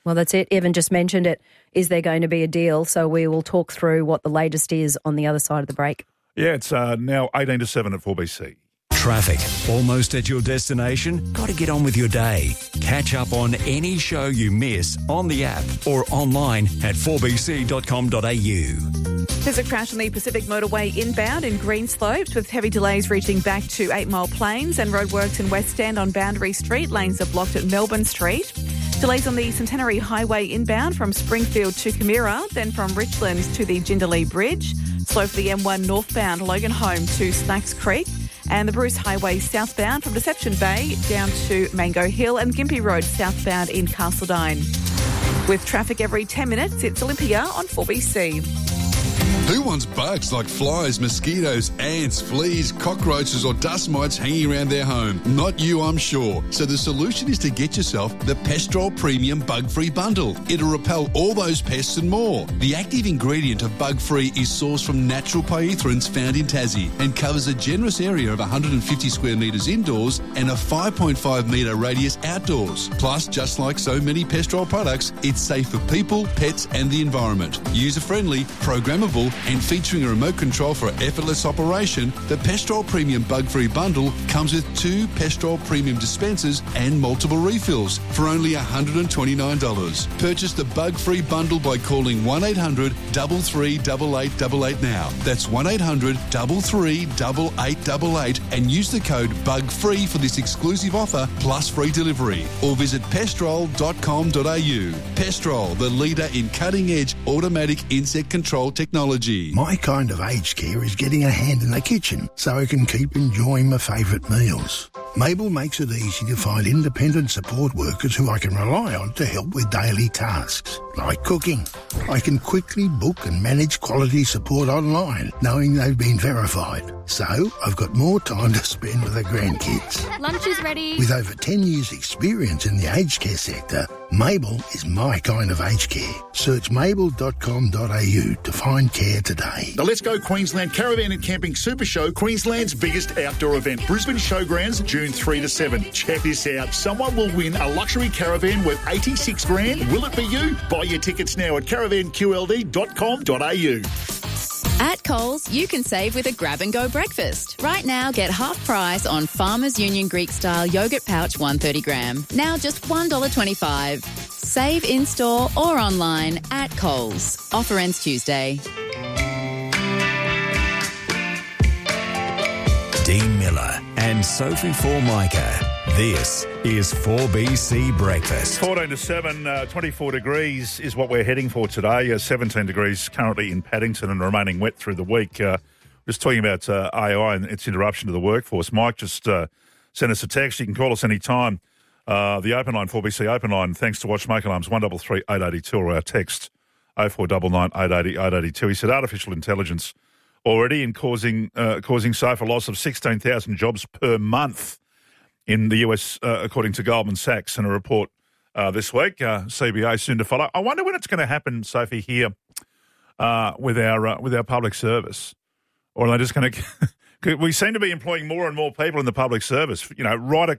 Well, that's it. Evan just mentioned it. Is there going to be a deal? So we will talk through what the latest is on the other side of the break. Yeah, it's now 18 to 7 at 4BC. Traffic. Almost at your destination? Got to get on with your day. Catch up on any show you miss on the app or online at 4bc.com.au. There's a crash on the Pacific Motorway inbound in Greenslopes with heavy delays reaching back to 8 Mile Plains, and roadworks in West End on Boundary Street. Lanes are blocked at Melbourne Street. Delays on the Centenary Highway inbound from Springfield to Camira, then from Richland to the Jindalee Bridge. Slow for the M1 northbound Loganholme to Snacks Creek. And the Bruce Highway southbound from Deception Bay down to Mango Hill, and Gympie Road southbound in Castledine. With traffic every 10 minutes, it's Olympia on 4BC. Who wants bugs like flies, mosquitoes, ants, fleas, cockroaches or dust mites hanging around their home? Not you, I'm sure. So the solution is to get yourself the Pestrol Premium Bug-Free Bundle. It'll repel all those pests and more. The active ingredient of Bug-Free is sourced from natural pyrethroids found in Tassie and covers a generous area of 150 square metres indoors and a 5.5 metre radius outdoors. Plus, just like so many Pestrol products, it's safe for people, pets and the environment. User-friendly, programmable and featuring a remote control for effortless operation, the Pestrol Premium Bug-Free Bundle comes with 2 Pestrol Premium dispensers and multiple refills for only $129. Purchase the Bug-Free Bundle by calling 1800 338888 now. That's 1800 338888 and use the code BUGFREE for this exclusive offer plus free delivery. Or visit pestrol.com.au. Pestrol, the leader in cutting-edge automatic insect control technology. My kind of aged care is getting a hand in the kitchen so I can keep enjoying my favourite meals. Mabel makes it easy to find independent support workers who I can rely on to help with daily tasks, like cooking. I can quickly book and manage quality support online, knowing they've been verified. So I've got more time to spend with the grandkids. Lunch is ready. With over 10 years' experience in the aged care sector, Mabel is my kind of aged care. Search mabel.com.au to find care today. The Let's Go Queensland Caravan and Camping Super Show, Queensland's biggest outdoor event. Brisbane Showgrounds, June 3 to 7. Check this out. Someone will win a luxury caravan worth $86,000. Will it be you? Buy your tickets now at caravanqld.com.au. At Coles, you can save with a grab-and-go breakfast. Right now, get half price on Farmers Union Greek-style yogurt pouch 130 gram. Now just $1.25. Save in-store or online at Coles. Offer ends Tuesday. Dean Miller and Sophie Formica. This is 4BC Breakfast. 14 to 7, 24 degrees is what we're heading for today. 17 degrees currently in Paddington and remaining wet through the week. Just talking about AI and its interruption to the workforce. Mike just sent us a text. You can call us any time. The open line, 4BC open line, thanks to Watchmaker Alarms, 133 882 or our text 0499 880 882. He said artificial intelligence already in causing so far loss of 16,000 jobs per month in the US, according to Goldman Sachs, in a report this week. CBA soon to follow. I wonder when it's going to happen, Sophie, here with our public service, or are they just going to? We seem to be employing more and more people in the public service. You know, right.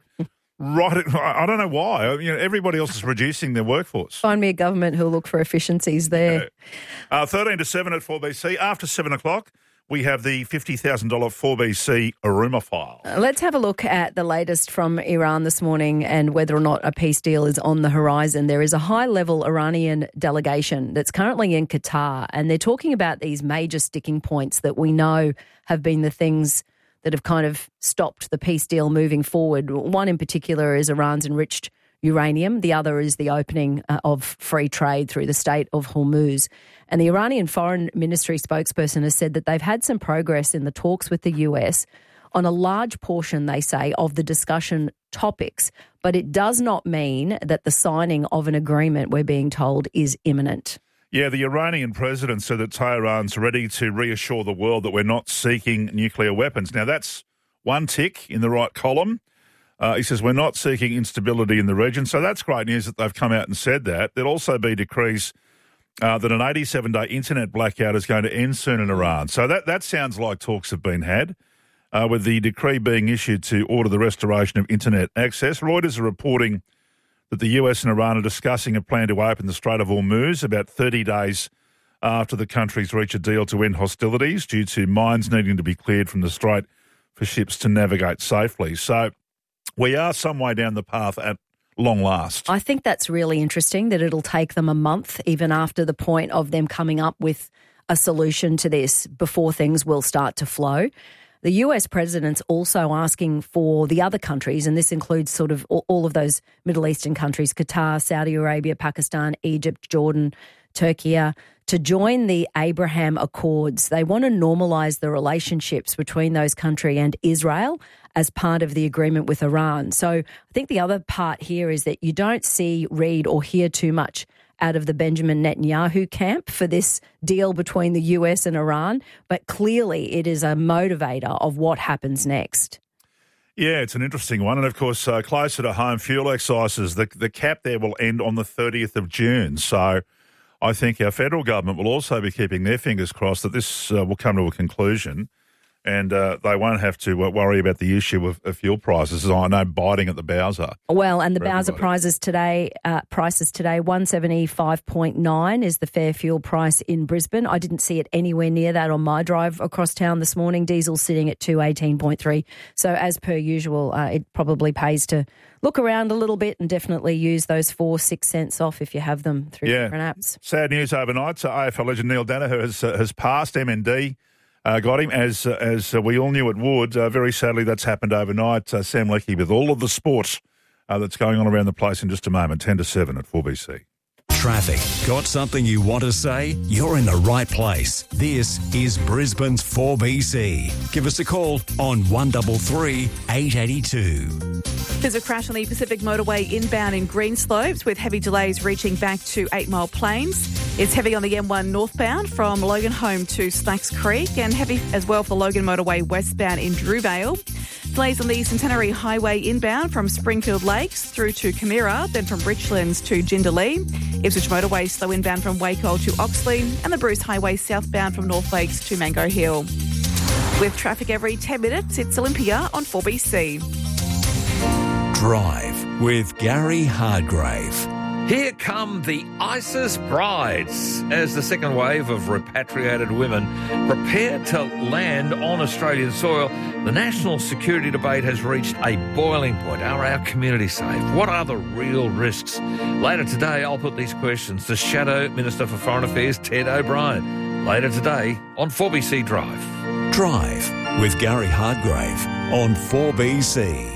I don't know why. You know, everybody else is reducing their workforce. Find me a government who'll look for efficiencies there. 13 to 7 at 4BC. After 7 o'clock, we have the $50,000 4BC rumour file. Let's have a look at the latest from Iran this morning and whether or not a peace deal is on the horizon. There is a high-level Iranian delegation that's currently in Qatar, and they're talking about these major sticking points that we know have been the things that have kind of stopped the peace deal moving forward. One in particular is Iran's enriched uranium. The other is the opening of free trade through the Strait of Hormuz. And the Iranian Foreign Ministry spokesperson has said that they've had some progress in the talks with the US on a large portion, they say, of the discussion topics. But it does not mean that the signing of an agreement, we're being told, is imminent. Yeah, the Iranian president said that Tehran's ready to reassure the world that we're not seeking nuclear weapons. Now, that's one tick in the right column. He says we're not seeking instability in the region. So that's great news that they've come out and said that. There'll also be decrees that an 87-day internet blackout is going to end soon in Iran. So that sounds like talks have been had, with the decree being issued to order the restoration of internet access. Reuters are reporting that the US and Iran are discussing a plan to open the Strait of Hormuz about 30 days after the countries reach a deal to end hostilities due to mines needing to be cleared from the strait for ships to navigate safely. So we are some way down the path at long last. I think that's really interesting that it'll take them a month, even after the point of them coming up with a solution to this, before things will start to flow. The US president's also asking for the other countries, and this includes sort of all of those Middle Eastern countries, Qatar, Saudi Arabia, Pakistan, Egypt, Jordan, Turkey, to join the Abraham Accords. They want to normalise the relationships between those countries and Israel as part of the agreement with Iran. So I think the other part here is that you don't see, read or hear too much out of the Benjamin Netanyahu camp for this deal between the US and Iran, but clearly it is a motivator of what happens next. Yeah, it's an interesting one. And, of course, closer to home, fuel excises, the cap there will end on the 30th of June. So I think our federal government will also be keeping their fingers crossed that this will come to a conclusion and they won't have to worry about the issue of fuel prices, as I know biting at the Bowser. Well, and the Bowser prices today, 175.9 is the fair fuel price in Brisbane. I didn't see it anywhere near that on my drive across town this morning. Diesel sitting at 218.3. So as per usual, it probably pays to look around a little bit and definitely use those 4-6 cents off if you have them through different apps. Sad news overnight. So AFL legend Neil Danaher has passed. MND got him, as we all knew it would. Very sadly, that's happened overnight. Sam Leckie with all of the sport that's going on around the place in just a moment. 10 to 7 at 4BC. Traffic. Got something you want to say? You're in the right place. This is Brisbane's 4BC. Give us a call on 133 882. There's a crash on the Pacific Motorway inbound in Greenslopes with heavy delays reaching back to 8 Mile Plains. It's heavy on the M1 northbound from Logan Home to Slacks Creek and heavy as well for Logan Motorway westbound in Drewvale. Delays on the Centenary Highway inbound from Springfield Lakes through to Camira, then from Richlands to Jindalee. Ipswich Motorway slow inbound from Waco to Oxley and the Bruce Highway southbound from North Lakes to Mango Hill. With traffic every 10 minutes, it's Olympia on 4BC. Drive with Gary Hardgrave. Here come the ISIS brides as the second wave of repatriated women prepare to land on Australian soil. The national security debate has reached a boiling point. Are our communities safe? What are the real risks? Later today, I'll put these questions to Shadow Minister for Foreign Affairs, Ted O'Brien. Later today on 4BC Drive. Drive with Gary Hardgrave on 4BC.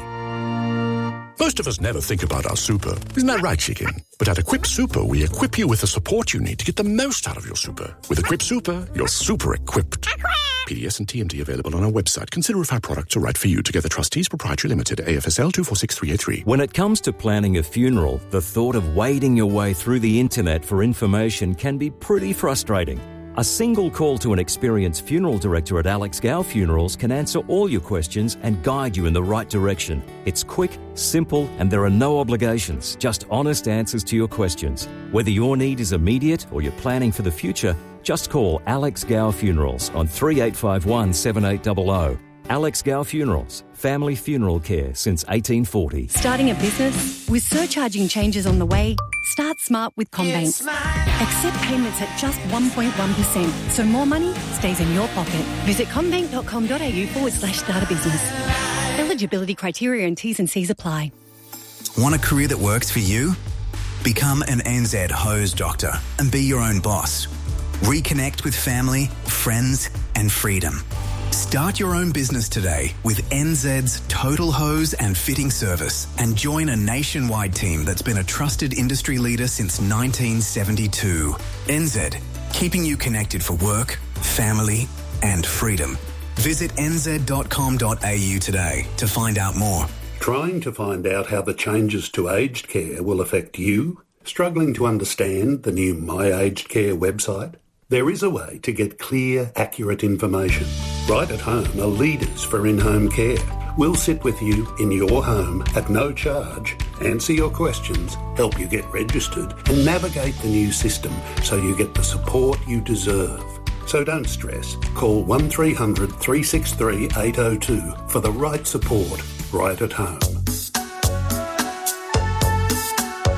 Most of us never think about our super. Isn't that right, chicken? But at Equip Super, we equip you with the support you need to get the most out of your super. With Equip Super, you're super equipped. PDS and TMD available on our website. Consider if our products are right for you. Together Trustees Proprietary Limited, AFSL 246383. When it comes to planning a funeral, the thought of wading your way through the internet for information can be pretty frustrating. A single call to an experienced funeral director at Alex Gow Funerals can answer all your questions and guide you in the right direction. It's quick, simple, and there are no obligations, just honest answers to your questions. Whether your need is immediate or you're planning for the future, just call Alex Gow Funerals on 3851 7800. Alex Gow Funerals, family funeral care since 1840. Starting a business? With surcharging changes on the way, start smart with CommBank. Accept payments at just 1.1%, so more money stays in your pocket. Visit commbank.com.au/start a business. Eligibility criteria and T's and C's apply. Want a career that works for you? Become an NZ hose doctor and be your own boss. Reconnect with family, friends, and freedom. Start your own business today with NZ's Total Hose and Fitting Service and join a nationwide team that's been a trusted industry leader since 1972. NZ, keeping you connected for work, family, and freedom. Visit nz.com.au today to find out more. Trying to find out how the changes to aged care will affect you? Struggling to understand the new My Aged Care website? There is a way to get clear, accurate information. Right at Home are leaders for in-home care. We'll sit with you in your home at no charge, answer your questions, help you get registered and navigate the new system so you get the support you deserve. So don't stress. Call 1300 363 802 for the right support right at home.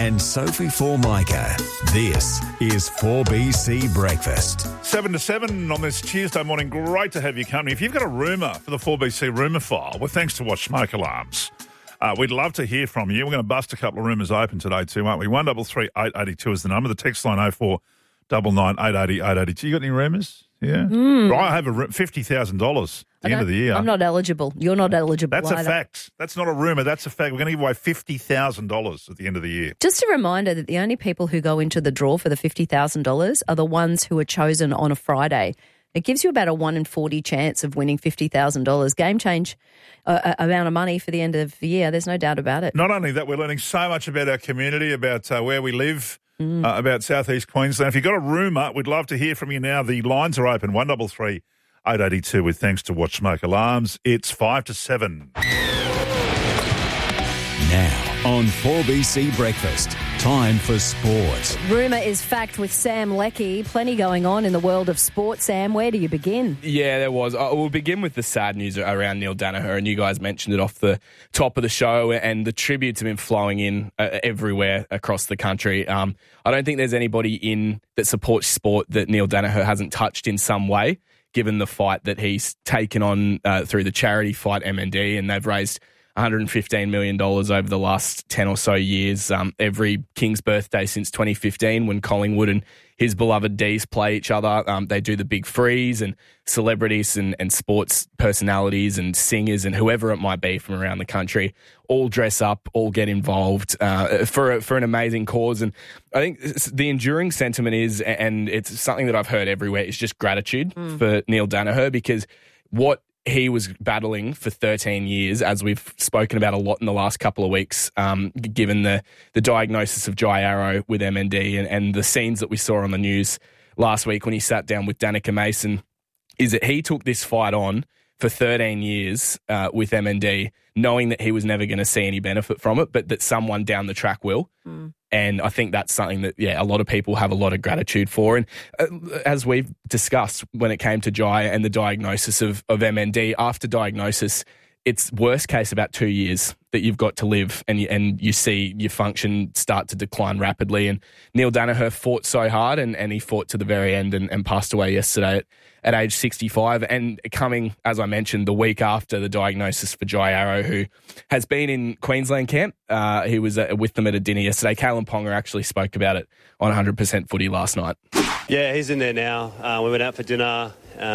and Sophie Formica. This is 4BC Breakfast. 7 to 7 on this Tuesday morning. Great to have you company. If you've got a rumour for the 4BC rumour file, well, thanks to Watch Smoke Alarms. We'd love to hear from you. We're going to bust a couple of rumours open today too, aren't we? 1338 882 is the number. The text line 0499 880 882. You got any rumours? Yeah. Right, I have $50,000 at the end of the year. I'm not eligible. You're not eligible. That's either. a fact. That's not a rumour. That's a fact. We're going to give away $50,000 at the end of the year. Just a reminder that the only people who go into the draw for the $50,000 are the ones who are chosen on a Friday. It gives you about a 1 in 40 chance of winning $50,000. Game change amount of money for the end of the year. There's no doubt about it. Not only that, we're learning so much about our community, about where we live, about southeast Queensland. If you've got a rumour, we'd love to hear from you now. The lines are open, 1338 882 with thanks to Watch Smoke Alarms. It's 5 to 7. Now on 4BC Breakfast, time for sport. Rumour is fact with Sam Leckie. Plenty going on in the world of sport. Sam, where do you begin? Yeah, there was. We'll begin with the sad news around Neil Daniher, and you guys mentioned it off the top of the show, and the tributes have been flowing in everywhere across the country. I don't think there's anybody that supports sport that Neil Daniher hasn't touched in some way, given the fight that he's taken on through the charity Fight MND, and they've raised $115 million over the last 10 or so years. Every King's birthday since 2015, when Collingwood and his beloved D's play each other, they do the big freeze, and celebrities and sports personalities and singers and whoever it might be from around the country all dress up, all get involved for an amazing cause. And I think the enduring sentiment is, and it's something that I've heard everywhere, is just gratitude for Neil Daniher, because what he was battling for 13 years, as we've spoken about a lot in the last couple of weeks, given the diagnosis of dry arrow with MND and the scenes that we saw on the news last week when he sat down with Danica Mason, is that he took this fight on for 13 years with MND, knowing that he was never going to see any benefit from it, but that someone down the track will. And I think that's something that, a lot of people have a lot of gratitude for. And as we've discussed when it came to Jai and the diagnosis of MND, after diagnosis, it's worst case about 2 years that you've got to live, and you see your function start to decline rapidly. And Neil Daniher fought so hard, and he fought to the very end and passed away yesterday at age 65. And coming, as I mentioned, the week after the diagnosis for Jai Arrow, who has been in Queensland camp. He was with them at a dinner yesterday. Kalen Ponga actually spoke about it on 100% Footy last night. Yeah, he's in there now. We went out for dinner.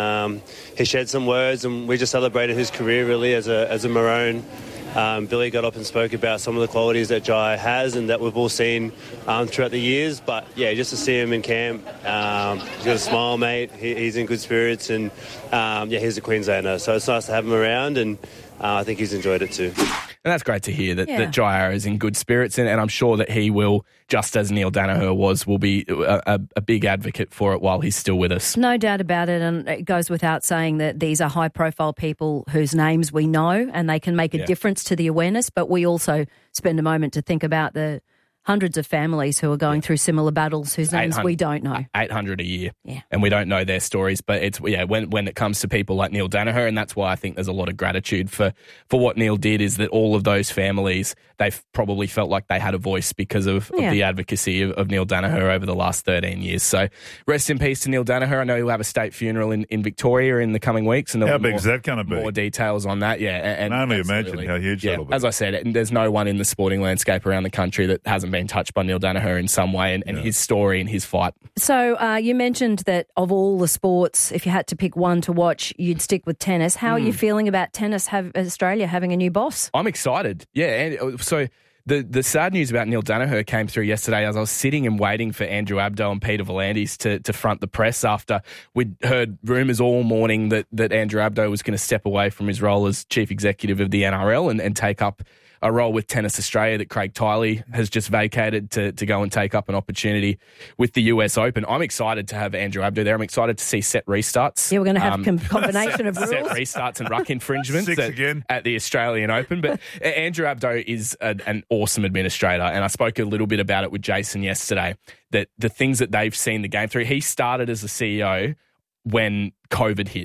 He shared some words, and we just celebrated his career really as a Maroon. Billy got up and spoke about some of the qualities that Jai has and that we've all seen throughout the years. But yeah, just to see him in camp, he's got a smile, mate. He's in good spirits, and he's a Queenslander, so it's nice to have him around, and I think he's enjoyed it too. And that's great to hear that Jai Arrow is in good spirits, and I'm sure that he will, just as Neil Daniher will be a big advocate for it while he's still with us. No doubt about it, and it goes without saying that these are high-profile people whose names we know, and they can make a difference to the awareness, but we also spend a moment to think about the hundreds of families who are going through similar battles whose names we don't know. 800 a year. Yeah. And we don't know their stories, but it's when it comes to people like Neil Daniher, and that's why I think there's a lot of gratitude for what Neil did, is that all of those families, they've probably felt like they had a voice because of the advocacy of Neil Daniher over the last 13 years. So rest in peace to Neil Daniher. I know he'll have a state funeral in Victoria in the coming weeks. And how big is that going to be? More details on that, and I can only imagine how huge that'll be. As I said, there's no one in the sporting landscape around the country that hasn't been touched by Neil Daniher in some way, and his story and his fight. So you mentioned that of all the sports, if you had to pick one to watch, you'd stick with tennis. How are you feeling about tennis, Australia having a new boss? I'm excited. Yeah, and so the sad news about Neil Daniher came through yesterday as I was sitting and waiting for Andrew Abdo and Peter V'landys to front the press after we'd heard rumours all morning that Andrew Abdo was going to step away from his role as chief executive of the NRL and take up a role with Tennis Australia, that Craig Tiley has just vacated to go and take up an opportunity with the US Open. I'm excited to have Andrew Abdo there. I'm excited to see set restarts. Yeah, we're going to have a combination of rules. Set restarts and ruck infringements at the Australian Open. But Andrew Abdo is an awesome administrator, and I spoke a little bit about it with Jason yesterday, that the things that they've seen the game through. He started as a CEO when COVID hit.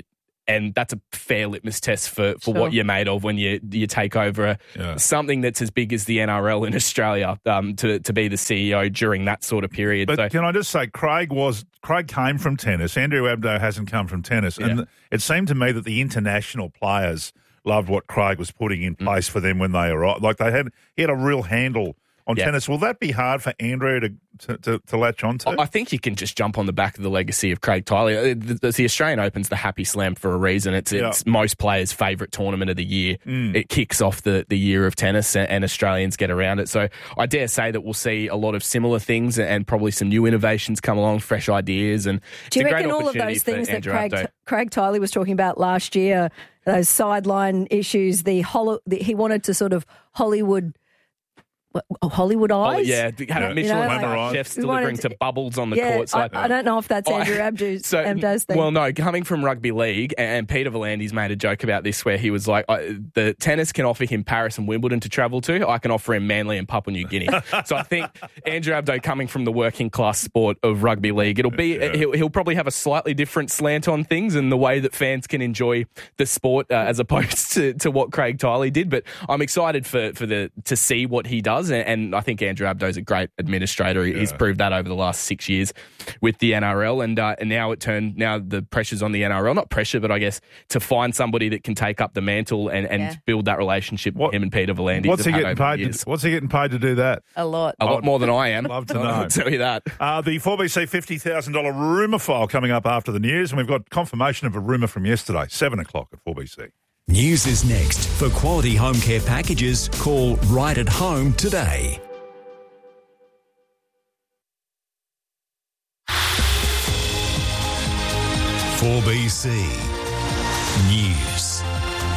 And that's a fair litmus test for what you're made of when you take over something that's as big as the NRL in Australia to be the CEO during that sort of period. But can I just say, Craig came from tennis. Andrew Abdo hasn't come from tennis. Yeah. And it seemed to me that the international players loved what Craig was putting in place for them when they arrived. Like he had a real handle on tennis. Will that be hard for Andrew to latch onto? I think you can just jump on the back of the legacy of Craig Tiley. The Australian Open's the happy slam for a reason. It's most players' favourite tournament of the year. It kicks off the year of tennis, and Australians get around it. So I dare say that we'll see a lot of similar things and probably some new innovations come along, fresh ideas. And do you reckon all of those things that Craig Tiley was talking about last year, those sideline issues, he wanted to sort of Hollywood eyes? Michelin chefs delivering to bubbles on the court. So I don't know if that's Andrew Abdo's thing. Well, no, coming from rugby league, and Peter V'landys made a joke about this where he was like, the tennis can offer him Paris and Wimbledon to travel to. I can offer him Manly and Papua New Guinea. So I think Andrew Abdo, coming from the working class sport of rugby league, he'll probably have a slightly different slant on things and the way that fans can enjoy the sport as opposed to what Craig Tiley did. But I'm excited to see what he does. And I think Andrew Abdo's a great administrator. He's proved that over the last 6 years with the NRL. And now the pressure's on the NRL. Not pressure, but I guess to find somebody that can take up the mantle and build that relationship with him and Peter V'landys. What's he getting paid to do that? A lot. A lot more than I am. Love to know. I'll tell you that. The 4BC $50,000 rumour file coming up after the news. And we've got confirmation of a rumour from yesterday, 7 o'clock at 4BC. News is next. For quality home care packages, call Right at Home today. For 4BC News.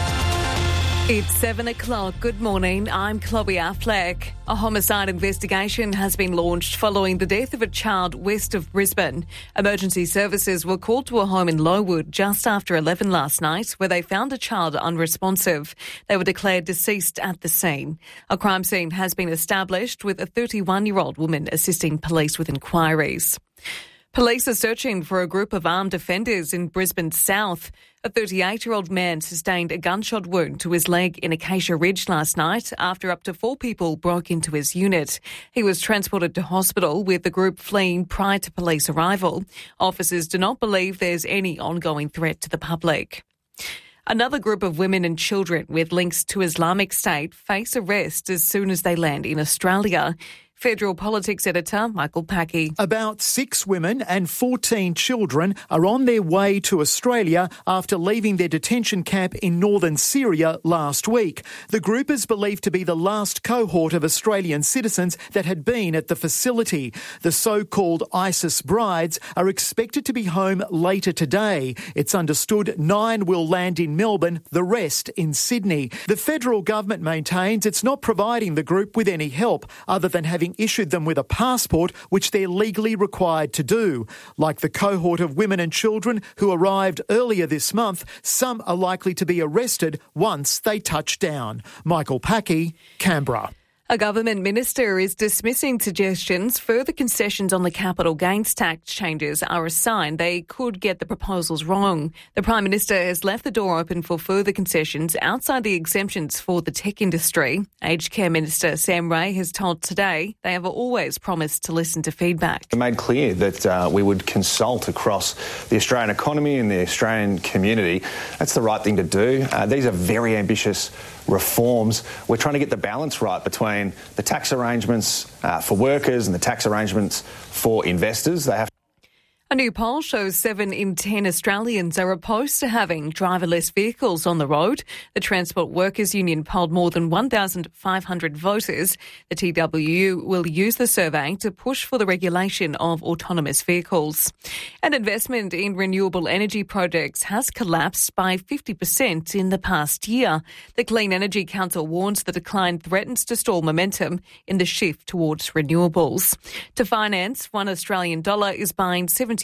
It's 7 o'clock. Good morning. I'm Chloe Affleck. A homicide investigation has been launched following the death of a child west of Brisbane. Emergency services were called to a home in Lowood just after 11 last night, where they found a child unresponsive. They were declared deceased at the scene. A crime scene has been established with a 31-year-old woman assisting police with inquiries. Police are searching for a group of armed offenders in Brisbane South. A 38-year-old man sustained a gunshot wound to his leg in Acacia Ridge last night after up to 4 people broke into his unit. He was transported to hospital with the group fleeing prior to police arrival. Officers do not believe there's any ongoing threat to the public. Another group of women and children with links to Islamic State face arrest as soon as they land in Australia. Federal Politics Editor Michael Packey. About 6 women and 14 children are on their way to Australia after leaving their detention camp in northern Syria last week. The group is believed to be the last cohort of Australian citizens that had been at the facility. The so-called ISIS brides are expected to be home later today. It's understood 9 will land in Melbourne, the rest in Sydney. The federal government maintains it's not providing the group with any help other than having issued them with a passport, which they're legally required to do. Like the cohort of women and children who arrived earlier this month, some are likely to be arrested once they touch down. Michael Packey, Canberra. A government minister is dismissing suggestions further concessions on the capital gains tax changes are a sign they could get the proposals wrong. The Prime Minister has left the door open for further concessions outside the exemptions for the tech industry. Aged Care Minister Sam Ray has told Today they have always promised to listen to feedback. We made clear that we would consult across the Australian economy and the Australian community. That's the right thing to do. These are very ambitious reforms. We're trying to get the balance right between the tax arrangements for workers and the tax arrangements for investors. They have. A new poll shows 7 in 10 Australians are opposed to having driverless vehicles on the road. The Transport Workers Union polled more than 1,500 voters. The TWU will use the survey to push for the regulation of autonomous vehicles. And investment in renewable energy projects has collapsed by 50% in the past year. The Clean Energy Council warns the decline threatens to stall momentum in the shift towards renewables. To finance, $1 Australian is buying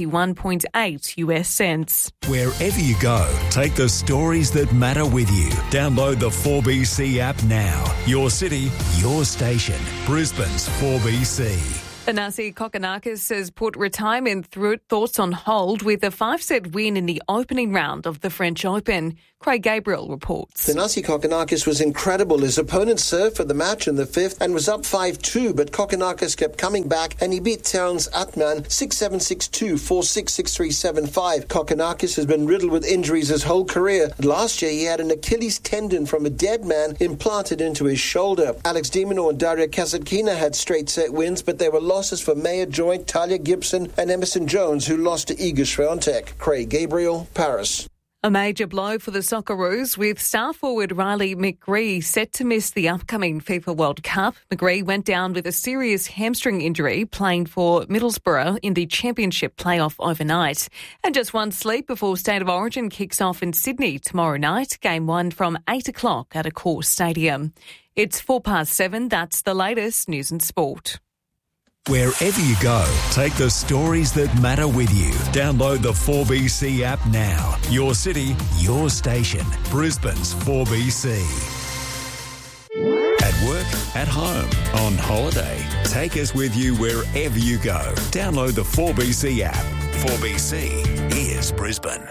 71.8 US cents. Wherever you go, take the stories that matter with you. Download the 4BC app now. Your city, your station. Brisbane's 4BC. Thanasi Kokkinakis has put retirement thoughts on hold with a 5-set win in the opening round of the French Open. Craig Gabriel reports. Thanasi Kokkinakis was incredible. His opponent served for the match in the fifth and was up 5-2, but Kokkinakis kept coming back and he beat Terence Atman 6-7, 6-2, 4-6, 6-3, 7-5. Kokkinakis has been riddled with injuries his whole career. Last year he had an Achilles tendon from a dead man implanted into his shoulder. Alex de Minaur and Daria Kasatkina had straight set wins, but they were losses for Maya Joint, Talia Gibson and Emerson Jones, who lost to Iga Swiatek. Craig Gabriel, Paris. A major blow for the Socceroos, with star forward Riley McGree set to miss the upcoming FIFA World Cup. McGree went down with a serious hamstring injury playing for Middlesbrough in the Championship playoff overnight. And just one sleep before State of Origin kicks off in Sydney tomorrow night. Game 1 from 8 o'clock at Accor Stadium. It's 7:04. That's the latest news and sport. Wherever you go, take the stories that matter with you. Download the 4BC app now. Your city, your station. Brisbane's 4BC. At work, at home, on holiday. Take us with you wherever you go. Download the 4BC app. 4BC is Brisbane.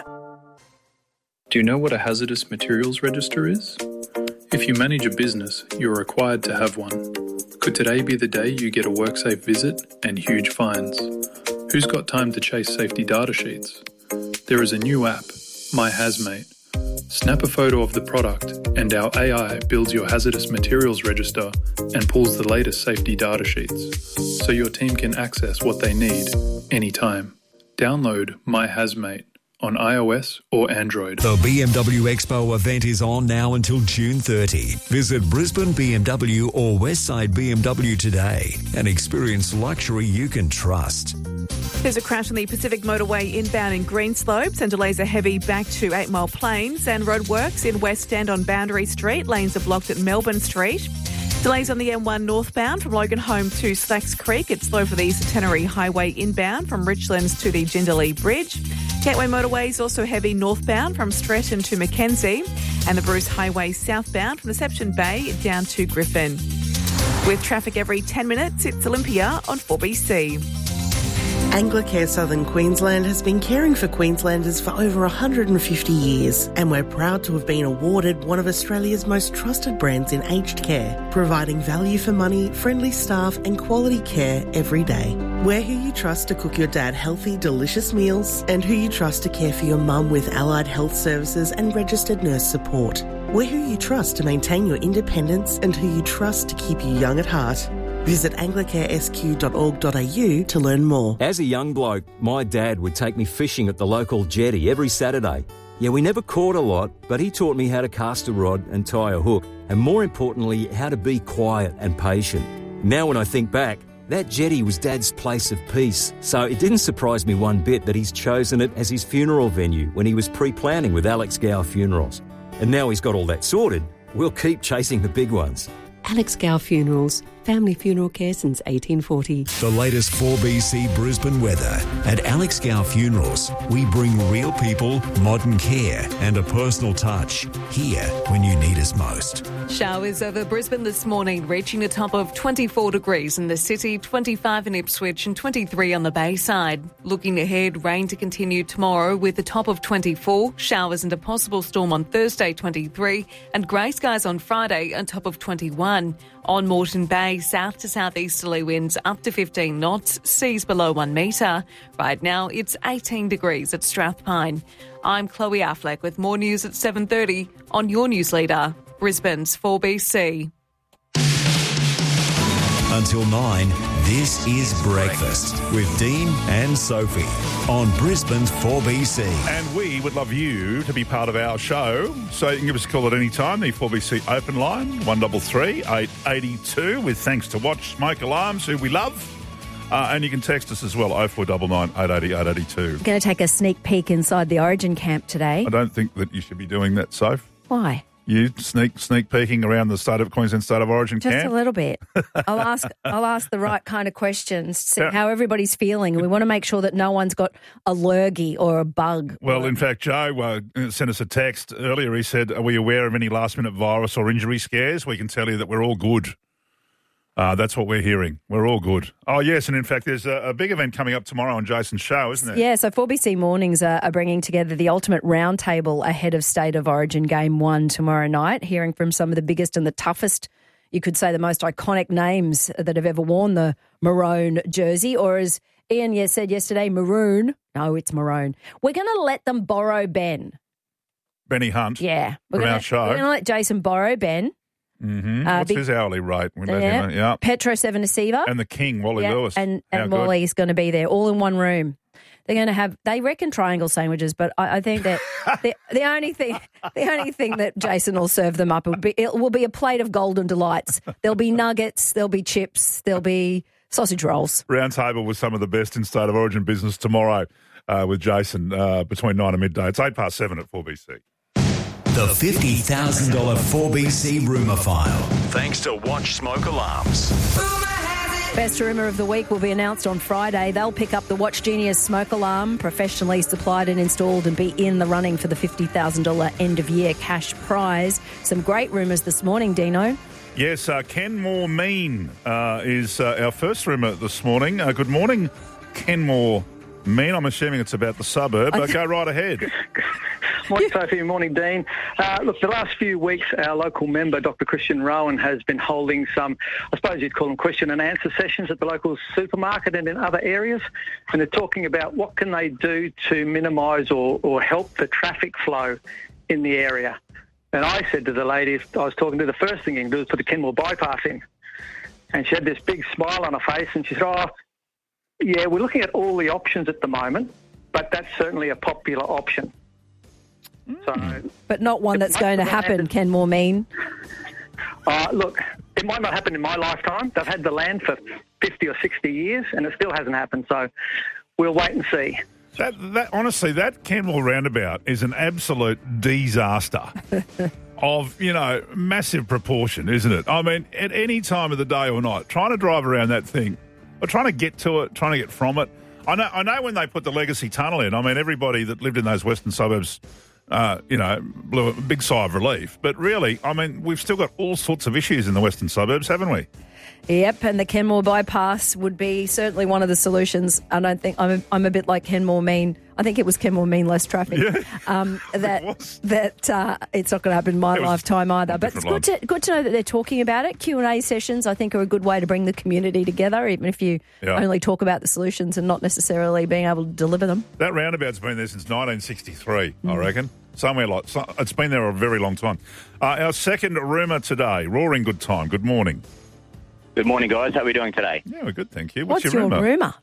Do you know what a hazardous materials register is? If you manage a business, you're required to have one. Could today be the day you get a WorkSafe visit and huge fines? Who's got time to chase safety data sheets? There is a new app, My Hazmate. Snap a photo of the product and our AI builds your hazardous materials register and pulls the latest safety data sheets so your team can access what they need anytime. Download My Hazmate on iOS or Android. The BMW Expo event is on now until June 30. Visit Brisbane BMW or Westside BMW today and experience luxury you can trust. There's a crash on the Pacific Motorway inbound in Greenslopes and delays are heavy back to 8 Mile Plains, and roadworks in West End on Boundary Street. Lanes are blocked at Melbourne Street. Delays on the M1 northbound from Loganholme to Slacks Creek. It's slow for the Centenary Highway inbound from Richlands to the Jindalee Bridge. Gateway Motorway is also heavy northbound from Stretton to Mackenzie, and the Bruce Highway southbound from Deception Bay down to Griffin. With traffic every 10 minutes, it's Olympia on 4BC. Anglicare Southern Queensland has been caring for Queenslanders for over 150 years, and we're proud to have been awarded one of Australia's most trusted brands in aged care, providing value for money, friendly staff and quality care every day. We're who you trust to cook your dad healthy, delicious meals, and who you trust to care for your mum with allied health services and registered nurse support. We're who you trust to maintain your independence and who you trust to keep you young at heart. Visit anglicaresq.org.au to learn more. As a young bloke, my dad would take me fishing at the local jetty every Saturday. Yeah, we never caught a lot, but he taught me how to cast a rod and tie a hook, and more importantly, how to be quiet and patient. Now when I think back, that jetty was Dad's place of peace, so it didn't surprise me one bit that he's chosen it as his funeral venue when he was pre-planning with Alex Gow Funerals. And now he's got all that sorted, we'll keep chasing the big ones. Alex Gow Funerals, family funeral care since 1840. The latest 4BC Brisbane weather. At Alex Gow Funerals, we bring real people, modern care and a personal touch. Here when you need us most. Showers over Brisbane this morning, reaching a top of 24 degrees in the city, 25 in Ipswich and 23 on the Bayside. Looking ahead, rain to continue tomorrow with a top of 24, showers and a possible storm on Thursday, 23, and grey skies on Friday, a top of 21. On Moreton Bay, south to southeasterly winds up to 15 knots, seas below 1 metre. Right now, it's 18 degrees at Strathpine. I'm Chloe Affleck with more news at 7:30 on your news leader, Brisbane's 4BC. Until 9, this is Breakfast with Dean and Sophie on Brisbane's 4BC. And we would love you to be part of our show. So you can give us a call at any time, the 4BC open line, 133 882, with thanks to Watch Smoke Alarms, who we love. And you can text us as well, 0499 880 882. We're going to take a sneak peek inside the Origin camp today. I don't think that you should be doing that, Soph. Why? You sneak peeking around the Queensland State of Origin camp? Just a little bit. I'll ask the right kind of questions to see how everybody's feeling. We want to make sure that no one's got a lurgy or a bug. Well, in fact, Joe sent us a text earlier. He said, "Are we aware of any last-minute virus or injury scares? We can tell you that we're all good." That's what we're hearing. We're all good. Oh, yes, and in fact, there's a big event coming up tomorrow on Jason's show, isn't there? Yeah, so 4BC Mornings are bringing together the ultimate roundtable ahead of State of Origin Game 1 tomorrow night, hearing from some of the biggest and the toughest, you could say the most iconic names that have ever worn the maroon jersey, or as Ian said yesterday, maroon. No, it's maroon. We're going to let them borrow Ben. Benny Hunt. Yeah. From our show. We're going to let Jason borrow Ben. Mm-hmm. What's his hourly rate? We let him, yeah. Petro Sevenasiva. And the King, Wally Lewis. And Wally's going to be there, all in one room. They're going to have, they reckon triangle sandwiches, but I think that the only thing that Jason will serve them up will be a plate of golden delights. There'll be nuggets, there'll be chips, there'll be sausage rolls. Roundtable with some of the best in State of Origin business tomorrow with Jason between 9 and midday. It's 7:08 at 4BC. The $50,000 4BC rumour file. Thanks to Watch Smoke Alarms. Best rumour of the week will be announced on Friday. They'll pick up the Watch Genius smoke alarm, professionally supplied and installed, and be in the running for the $50,000 end-of-year cash prize. Some great rumours this morning, Dino. Yes, Kenmore Mean is our first rumour this morning. Good morning, Kenmore Mean. I'm assuming it's about the suburb. Go right ahead. Morning, Sophie. Morning, Dean. Look, the last few weeks, our local member, Dr. Christian Rowan, has been holding some, I suppose you'd call them question and answer sessions at the local supermarket and in other areas. And they're talking about what can they do to minimise or help the traffic flow in the area. And I said to the lady I was talking to, the first thing you can do is put the Kenmore bypass in. And she had this big smile on her face and she said, yeah, we're looking at all the options at the moment, but that's certainly a popular option. So, but not one that's going to happen, Kenmore Mean. Look, it might not happen in my lifetime. They've had the land for 50 or 60 years and it still hasn't happened. So we'll wait and see. Honestly, that Kenmore roundabout is an absolute disaster of, massive proportion, isn't it? I mean, at any time of the day or night, trying to drive around that thing or trying to get to it, trying to get from it. I know when they put the Legacy Tunnel in, I mean, everybody that lived in those western suburbs blew a big sigh of relief. But really, I mean, we've still got all sorts of issues in the western suburbs, haven't we? Yep, and the Kenmore bypass would be certainly one of the solutions. I don't think I'm a bit like Kenmore Mean. I think it was Kenmore Mean less traffic. Yeah, it's not going to happen in my lifetime either. But it's good to know that they're talking about it. Q&A sessions, I think, are a good way to bring the community together, even if you only talk about the solutions and not necessarily being able to deliver them. That roundabout's been there since 1963, I reckon. It's been there a very long time. Our second rumour today, Roaring Good Time. Good morning. Good morning, guys. How are we doing today? Yeah, we're good, thank you. What's your rumour?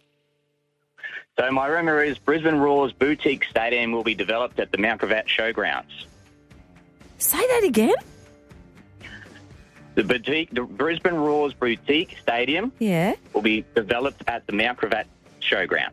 So my rumour is Brisbane Roar's boutique stadium will be developed at the Mount Gravatt Showgrounds. Say that again? The Brisbane Roar's boutique stadium will be developed at the Mount Gravatt Showground.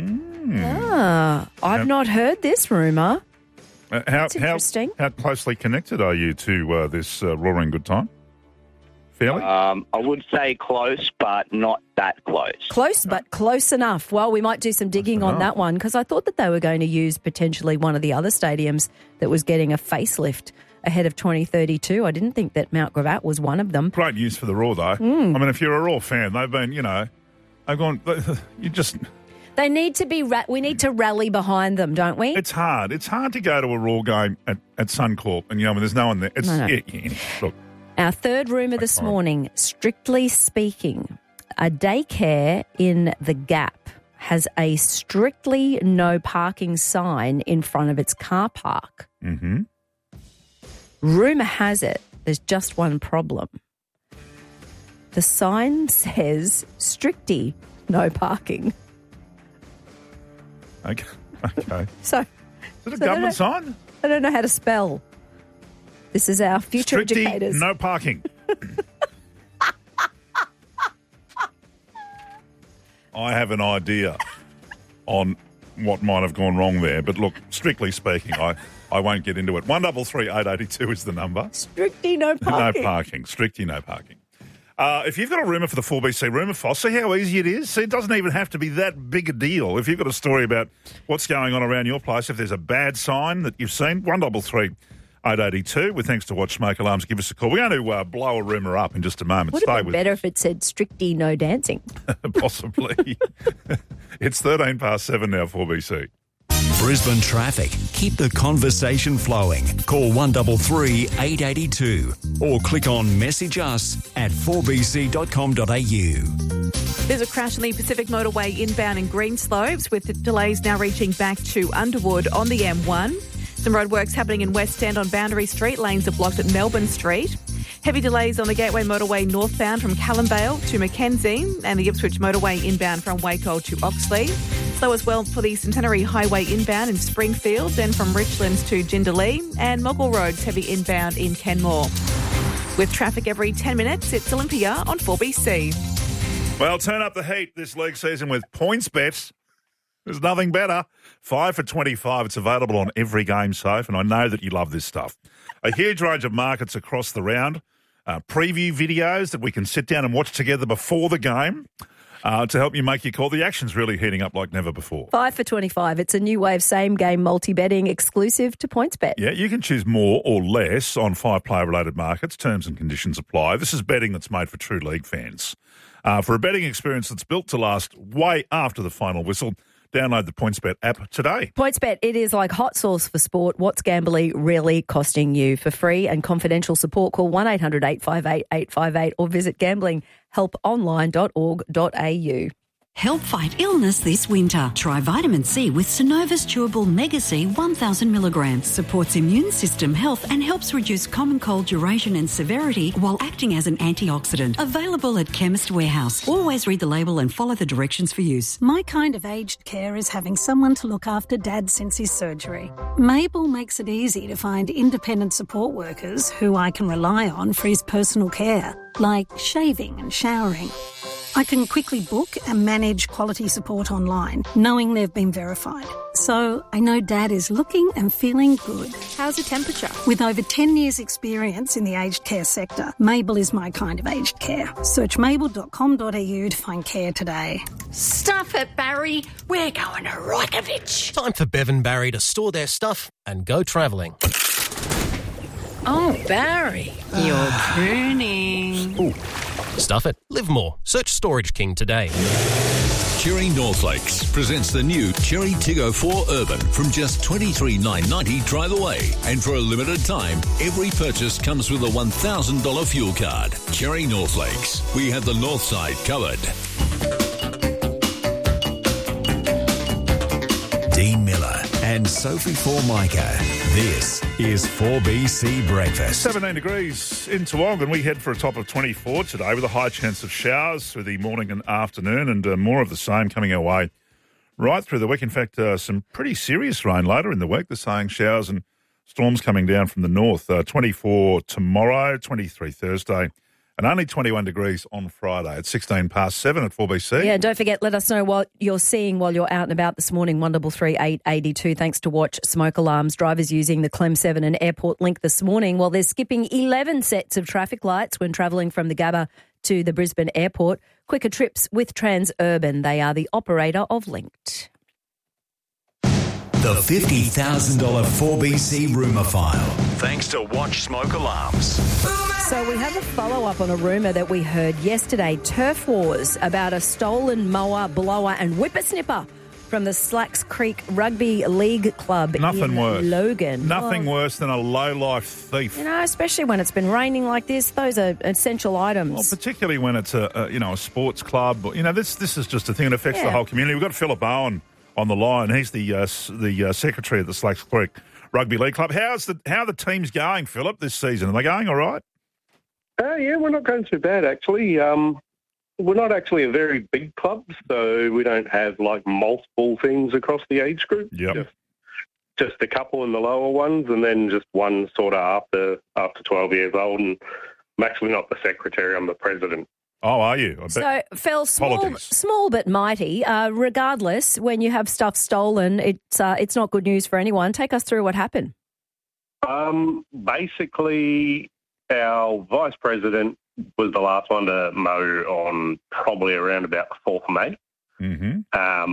I've not heard this rumour. That's interesting. How closely connected are you to this Roaring Good Time? Fairly? I would say close, but not that close. Close, but close enough. Well, we might do some digging on that one because I thought that they were going to use potentially one of the other stadiums that was getting a facelift ahead of 2032. I didn't think that Mount Gravatt was one of them. Great news for the Roar, though. I mean, if you're a Roar fan, they've been, they've gone, They need to be, we need to rally behind them, don't we? It's hard. It's hard to go to a Roar game at Suncorp and, there's no one there. Look. Our third rumour this morning, strictly speaking, a daycare in the Gap has a strictly no parking sign in front of its car park. Mm-hmm. Rumour has it there's just one problem. The sign says stricty no parking. Okay. So, is it a government sign? I don't know how to spell. This is our future educators. No parking. I have an idea on what might have gone wrong there, but look, strictly speaking, I won't get into it. 133 882 is the number. Strictly no parking. No parking. Strictly no parking. If you've got a rumour for the 4BC rumour file, see how easy it is? See, it doesn't even have to be that big a deal. If you've got a story about what's going on around your place, if there's a bad sign that you've seen, 133 882. With thanks to Watch Smoke Alarms, give us a call. We're going to blow a rumour up in just a moment. Would have been better if it said strictly no dancing. Possibly. It's 13 past 7 now, 4BC. Brisbane traffic. Keep the conversation flowing. Call 133 882 or click on message us at 4bc.com.au. There's a crash on the Pacific Motorway inbound in Greenslopes, with delays now reaching back to Underwood on the M1. Some roadworks happening in West End on Boundary Street. Lanes are blocked at Melbourne Street. Heavy delays on the Gateway Motorway northbound from Callumvale to Mackenzie, and the Ipswich Motorway inbound from Waco to Oxley. Slow as well for the Centenary Highway inbound in Springfield, then from Richlands to Jindalee, and Mogul Road's heavy inbound in Kenmore. With traffic every 10 minutes, it's Olympia on 4BC. Well, turn up the heat this league season with PointsBet. There's nothing better. 5 for 25. It's available on every game safe, and I know that you love this stuff. A huge range of markets across the round. Preview videos that we can sit down and watch together before the game to help you make your call. The action's really heating up like never before. 5 for 25. It's a new wave same-game multi-betting exclusive to PointsBet. Yeah, you can choose more or less on 5 player-related markets. Terms and conditions apply. This is betting that's made for true league fans. For a betting experience that's built to last way after the final whistle, download the PointsBet app today. PointsBet, it is like hot sauce for sport. What's Gambly really costing you? For free and confidential support, call 1-800-858-858 or visit gamblinghelponline.org.au. Help fight illness this winter. Try vitamin C with Synova's Chewable Mega C 1,000 milligrams. Supports immune system health and helps reduce common cold duration and severity while acting as an antioxidant. Available at Chemist Warehouse. Always read the label and follow the directions for use. My kind of aged care is having someone to look after Dad since his surgery. Mabel makes it easy to find independent support workers who I can rely on for his personal care, like shaving and showering. I can quickly book and manage quality support online, knowing they've been verified. So I know Dad is looking and feeling good. How's the temperature? With over 10 years' experience in the aged care sector, Mabel is my kind of aged care. Search mabel.com.au to find care today. Stuff it, Barry. We're going to Reykjavik. Time for Bev and Barry to store their stuff and go travelling. Oh, Barry, you're crooning. Ooh. Stuff it. Live more. Search Storage King today. Cherry Northlakes presents the new Cherry Tiggo 4 Urban from just $23,990 drive away. And for a limited time, every purchase comes with a $1,000 fuel card. Cherry Northlakes. We have the north side covered. Dean Miller and Sophie Formica. This is 4BC Breakfast. 17 degrees in Toowong, and we head for a top of 24 today with a high chance of showers through the morning and afternoon, and more of the same coming our way right through the week. In fact, some pretty serious rain later in the week. They're saying showers and storms coming down from the north. 24 tomorrow, 23 Thursday, and only 21 degrees on Friday. It's 16 past 7 at 4BC. Yeah, don't forget, let us know what you're seeing while you're out and about this morning. 133 882. Thanks to Watch Smoke Alarms. Drivers using the Clem 7 and Airport Link this morning, while they're skipping 11 sets of traffic lights when travelling from the Gabba to the Brisbane Airport. Quicker trips with Transurban. They are the operator of Linked. The $50,000 4BC rumour file. Thanks to Watch Smoke Alarms. So we have a follow-up on a rumour that we heard yesterday. Turf wars about a stolen mower, blower and whippersnipper from the Slacks Creek Rugby League Club in Logan. Nothing worse than a low-life thief. You know, especially when it's been raining like this. Those are essential items. Well, particularly when it's a sports club. You know, this is just a thing that affects the whole community. We've got Philip Owen on the line. He's the secretary of the Slacks Creek Rugby League Club. How are the teams going, Philip, this season? Are they going all right? Yeah, we're not going too bad, actually. We're not actually a very big club, so we don't have, multiple things across the age group. Yep. Just a couple in the lower ones, and then just one sort of after 12 years old. And I'm actually not the secretary, I'm the president. Oh, are you? So, Phil, small but mighty. Regardless, when you have stuff stolen, it's not good news for anyone. Take us through what happened. Basically, our vice president was the last one to mow on probably around about the 4th of May. Mm-hmm.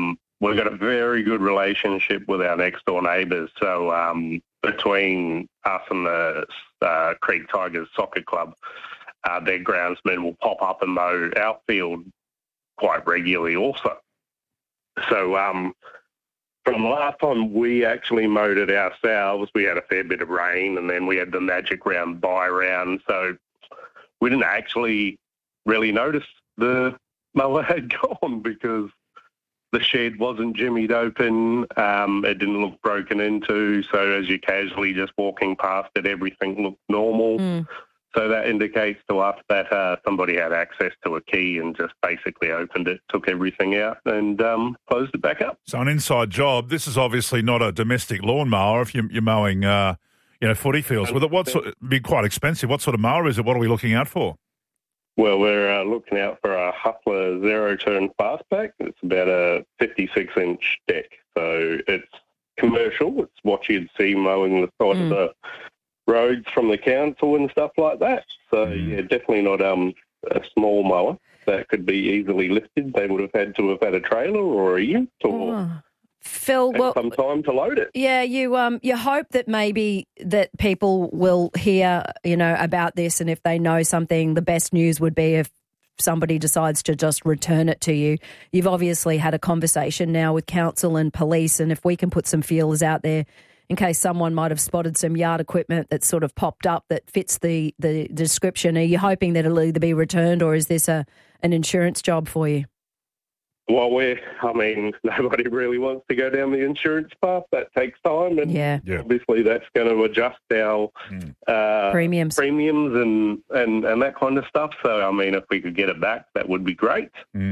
we've got a very good relationship with our next-door neighbours. So between us and the Creek Tigers Soccer Club, their groundsmen will pop up and mow our field quite regularly also. So from the last time we actually mowed it ourselves, we had a fair bit of rain, and then we had the magic round bye round. So we didn't actually really notice the mower had gone because the shed wasn't jimmied open. It didn't look broken into. So as you're casually just walking past it, everything looked normal. So that indicates to us that somebody had access to a key and just basically opened it, took everything out and closed it back up. So an inside job. This is obviously not a domestic lawnmower if you're mowing, footy fields. With it, it'd be quite expensive. What sort of mower is it? What are we looking out for? Well, we're looking out for a Huffler zero-turn fastback. It's about a 56-inch deck. So it's commercial. It's what you'd see mowing the side of the roads from the council and stuff like that. So, yeah, definitely not a small mower that could be easily lifted. They would have had to have had a trailer or a ute or Phil, some time to load it. Yeah, you hope that maybe that people will hear, about this, and if they know something, the best news would be if somebody decides to just return it to you. You've obviously had a conversation now with council and police, and if we can put some feelers out there in case someone might have spotted some yard equipment that sort of popped up that fits the description, are you hoping that it'll either be returned or is this an insurance job for you? Well, nobody really wants to go down the insurance path. That takes time, and obviously that's going to adjust our premiums and that kind of stuff. So, if we could get it back, that would be great.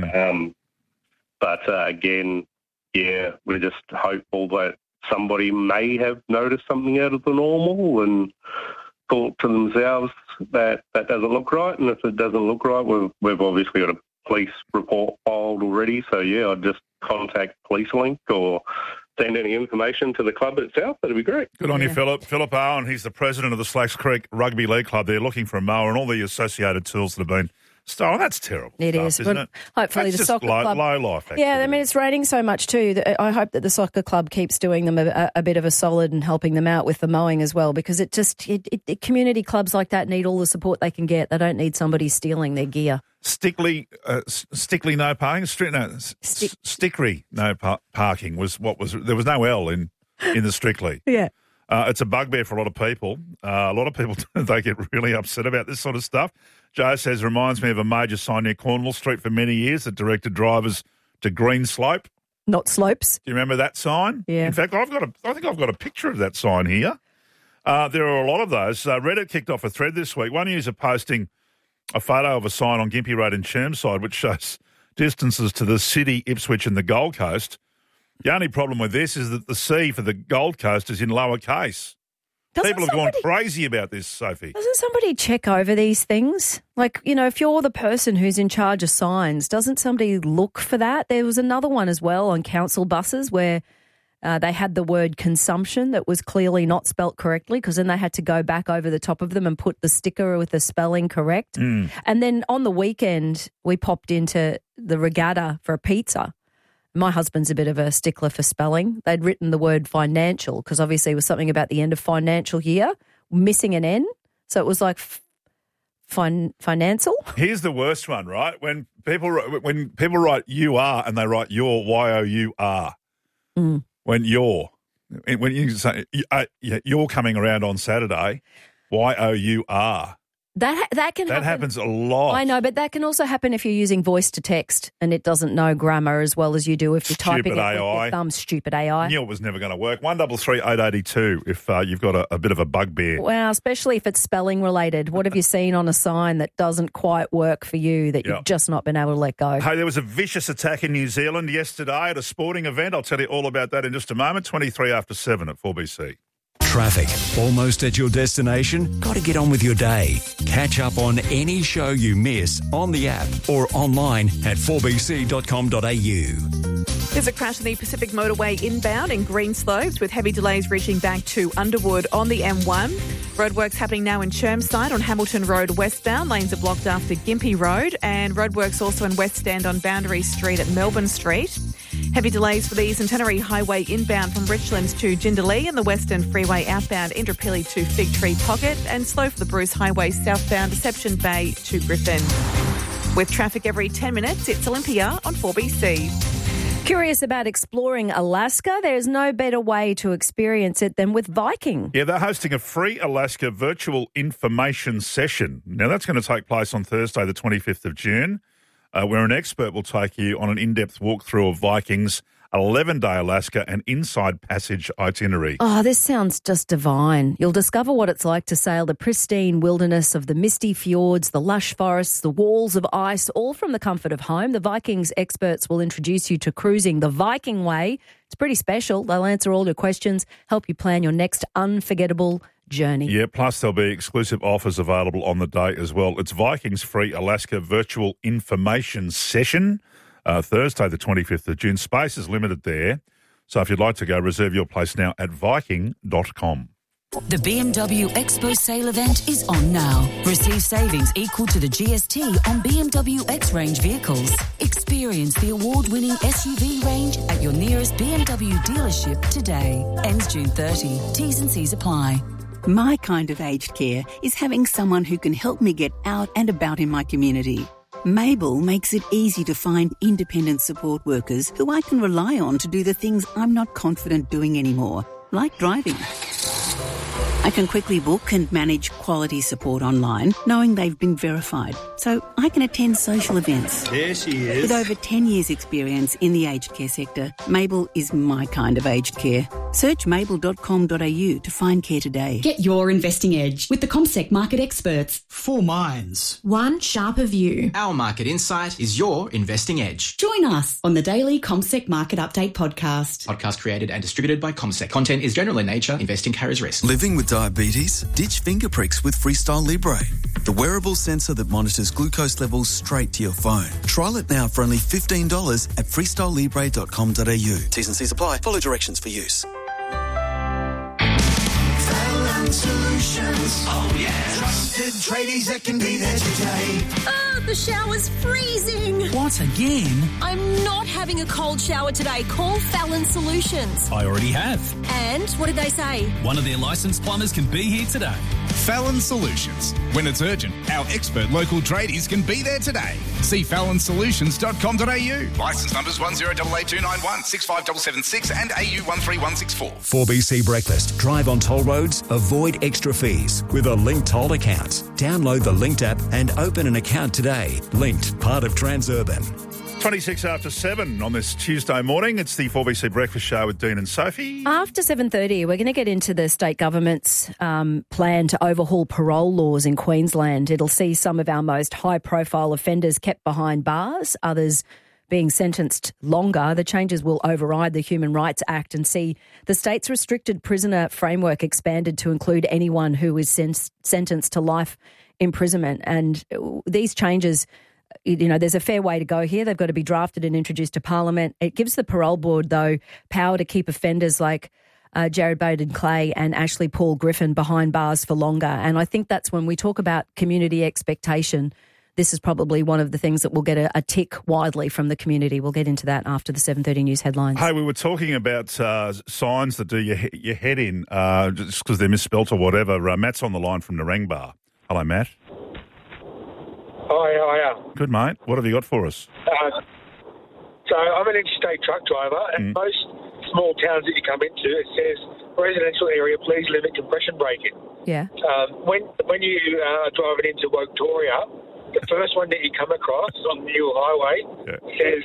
But again, we're just hopeful that somebody may have noticed something out of the normal and thought to themselves that doesn't look right. And if it doesn't look right, we've obviously got a police report filed already. So, I'd just contact PoliceLink or send any information to the club itself. That'd be great. Good on you, Philip. Philip Owen, he's the president of the Slacks Creek Rugby League Club. They're looking for a mower and all the associated tools that have been stolen. That's terrible. It is. Isn't it? Hopefully that's the soccer club. Low life activity. Yeah, it's raining so much too. I hope that the soccer club keeps doing them a bit of a solid and helping them out with the mowing as well, because community clubs like that need all the support they can get. They don't need somebody stealing their gear. Stickly no parking. Stickery no parking was what was. There was no L in the Strictly. Yeah. It's a bugbear for a lot of people. A lot of people, they get really upset about this sort of stuff. Joe says, reminds me of a major sign near Cornwall Street for many years that directed drivers to Green Slope. Not slopes. Do you remember that sign? Yeah. In fact, I think I've got a picture of that sign here. There are a lot of those. Reddit kicked off a thread this week. One user posting a photo of a sign on Gympie Road in Chermside, which shows distances to the city, Ipswich and the Gold Coast. The only problem with this is that the C for the Gold Coast is in lowercase. People have gone crazy about this, Sophie. Doesn't somebody check over these things? Like, if you're the person who's in charge of signs, doesn't somebody look for that? There was another one as well on council buses where they had the word consumption that was clearly not spelt correctly, because then they had to go back over the top of them and put the sticker with the spelling correct. And then on the weekend, we popped into the Regatta for a pizza. My husband's a bit of a stickler for spelling. They'd written the word financial because obviously it was something about the end of financial year, missing an N. So it was like financial. Here's the worst one, right? When people write you are and they write your, Y-O-U-R. When you say you're coming around on Saturday, Y-O-U-R. That can happen. Happens a lot. I know, but that can also happen if you're using voice to text and it doesn't know grammar as well as you do if you're typing it with your thumb. Stupid AI. I knew it was never going to work. 133 882 if you've got a bit of a bugbear. Well, especially if it's spelling related. What have you seen on a sign that doesn't quite work for you that you've just not been able to let go? Hey, there was a vicious attack in New Zealand yesterday at a sporting event. I'll tell you all about that in just a moment. 23 after 7 at 4BC. Traffic. Almost at your destination? Got to get on with your day. Catch up on any show you miss on the app or online at 4bc.com.au. There's a crash on the Pacific Motorway inbound in Green Slopes with heavy delays reaching back to Underwood on the M1. Roadworks happening now in Chermside on Hamilton Road westbound. Lanes are blocked after Gympie Road, and roadworks also in West End on Boundary Street at Melbourne Street. Heavy delays for the Centenary Highway inbound from Richland to Jindalee and the Western Freeway outbound Indooroopilly to Fig Tree Pocket, and slow for the Bruce Highway southbound Deception Bay to Griffin. With traffic every 10 minutes, it's Olympia on 4BC. Curious about exploring Alaska? There's no better way to experience it than with Viking. Yeah, they're hosting a free Alaska virtual information session. Now, that's going to take place on Thursday, the 25th of June, where an expert will take you on an in-depth walkthrough of Viking's 11-day Alaska and Inside Passage itinerary. Oh, this sounds just divine. You'll discover what it's like to sail the pristine wilderness of the misty fjords, the lush forests, the walls of ice, all from the comfort of home. The Vikings experts will introduce you to cruising the Viking way. It's pretty special. They'll answer all your questions, help you plan your next unforgettable journey. Yeah, plus there'll be exclusive offers available on the day as well. It's Viking's free Alaska virtual information session. Thursday, the 25th of June. Space is limited there. So if you'd like to go, reserve your place now at Viking.com. The BMW Expo sale event is on now. Receive savings equal to the GST on BMW X-Range vehicles. Experience the award-winning SUV range at your nearest BMW dealership today. Ends June 30. T's and C's apply. My kind of aged care is having someone who can help me get out and about in my community. Mabel makes it easy to find independent support workers who I can rely on to do the things I'm not confident doing anymore, like driving. I can quickly book and manage quality support online, knowing they've been verified, so I can attend social events. There she is. With over 10 years' experience in the aged care sector, Mabel is my kind of aged care. Search mabel.com.au to find care today. Get your investing edge with the CommSec market experts. 4 minds. One sharper view. Our market insight is your investing edge. Join us on the daily CommSec Market Update podcast. Podcast created and distributed by CommSec. Content is general in nature. Investing carries risk. Living with diabetes? Ditch finger pricks with Freestyle Libre, the wearable sensor that monitors glucose levels straight to your phone. Trial it now for only $15 at freestylelibre.com.au. T's and C's apply. Follow directions for use. Solutions. Oh, yeah. Trusted tradies that can be there today. Oh, the shower's freezing. What, again? I'm not having a cold shower today. Call Fallon Solutions. I already have. And what did they say? One of their licensed plumbers can be here today. Fallon Solutions. When it's urgent, our expert local tradies can be there today. See fallonsolutions.com.au. Licence numbers 10888291, 65776 and AU 13164. 4BC Breakfast. Drive on toll roads. Avoid extra fees with a Linked Toll account. Download the Linked app and open an account today. Linked, part of Transurban. 26 after 7 on this Tuesday morning. It's the 4BC Breakfast Show with Dean and Sophie. After 7:30, we're going to get into the state government's plan to overhaul parole laws in Queensland. It'll see some of our most high-profile offenders kept behind bars, others being sentenced longer. The changes will override the Human Rights Act and see the state's restricted prisoner framework expanded to include anyone who is sentenced to life imprisonment. And these changes, you know, there's a fair way to go here. They've got to be drafted and introduced to Parliament. It gives the parole board, though, power to keep offenders like Jared Bowden-Clay and Ashley Paul Griffin behind bars for longer. And I think that's when we talk about community expectation, this is probably one of the things that will get a tick widely from the community. We'll get into that after the 7:30 news headlines. Hey, we were talking about signs that do your head in just because they're misspelt or whatever. Matt's on the line from Narangba. Hello, Matt. Hi, how are you? Good, mate. What have you got for us? So I'm an interstate truck driver, and most small towns that you come into, it says residential area, please limit compression braking. Yeah. When you are driving into Victoria, the first one that you come across on the new highway says,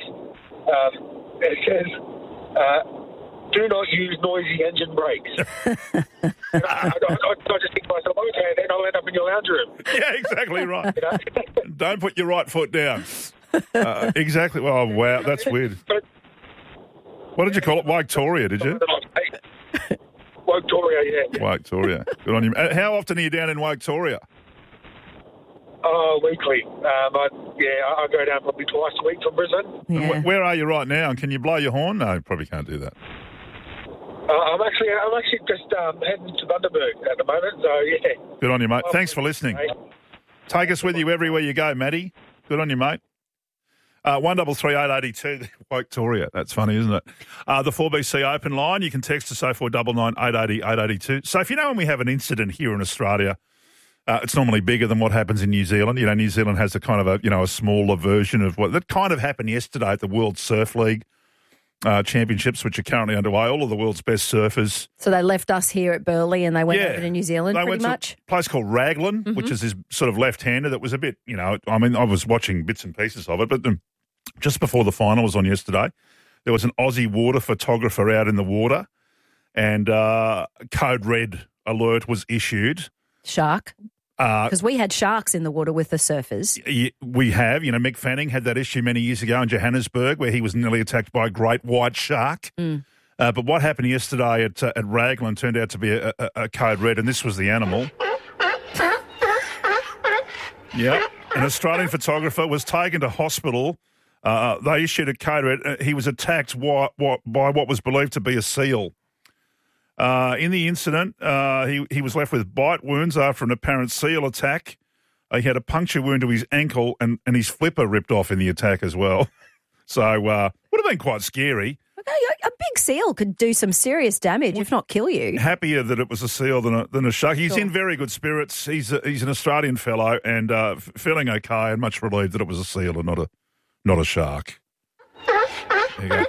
do not use noisy engine brakes. I just think to myself, okay, then I'll end up in your lounge room. Yeah, exactly right. You know? Don't put your right foot down. Exactly. Oh, wow, that's weird. What did you call it? Victoria, did you? Victoria, yeah. Victoria. Good on you. How often are you down in Victoria? Weekly. I go down probably twice a week from Brisbane. Yeah. Where are you right now? And can you blow your horn? No, you probably can't do that. I'm actually just heading to Bundaberg at the moment, so yeah. Good on you, mate. Thanks for listening. Take us with you everywhere you go, Matty. Good on you, mate. 133 Victoria. That's funny, isn't it? The 4BC open line. You can text us 0499 880 882. So if you know when we have an incident here in Australia, it's normally bigger than what happens in New Zealand. You know, New Zealand has a kind of a smaller version of what that kind of happened yesterday at the World Surf League Championships, which are currently underway. All of the world's best surfers. So they left us here at Burleigh and they went over to New Zealand they pretty went much? To a place called Raglan, which is this sort of left-hander that was a bit, I was watching bits and pieces of it, but just before the final was on yesterday, there was an Aussie water photographer out in the water and code red alert was issued. Shark? Because we had sharks in the water with the surfers. We have. Mick Fanning had that issue many years ago in Johannesburg where he was nearly attacked by a great white shark. But what happened yesterday at Raglan turned out to be a code red, and this was the animal. Yeah. An Australian photographer was taken to hospital. They issued a code red. He was attacked by what was believed to be a seal. In the incident, he was left with bite wounds after an apparent seal attack. He had a puncture wound to his ankle and his flipper ripped off in the attack as well. So would have been quite scary. A big seal could do some serious damage, if not kill you. Happier that it was a seal than a shark. He's in very good spirits. He's an Australian fellow and feeling okay and much relieved that it was a seal and not a shark. There you go.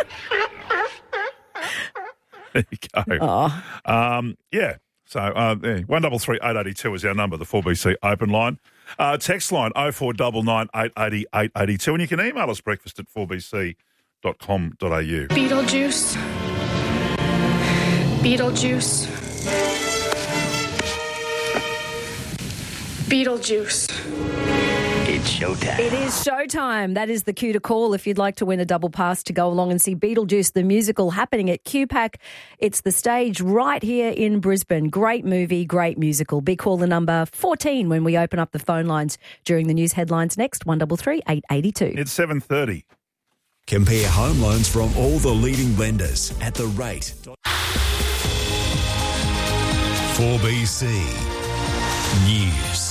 There you go. Oh. Yeah. So 133 882 is our number, the 4BC open line. Text line 0499 880 882. And you can email us breakfast@4bc.com.au. Beetlejuice. Beetlejuice. Beetlejuice. It's showtime. It is showtime. That is the cue to call if you'd like to win a double pass to go along and see Beetlejuice, the musical, happening at QPAC. It's the stage right here in Brisbane. Great movie, great musical. Be caller number 14 when we open up the phone lines during the news headlines next, 133 882. It's 7:30. Compare home loans from all the leading lenders at the rate. 4BC News.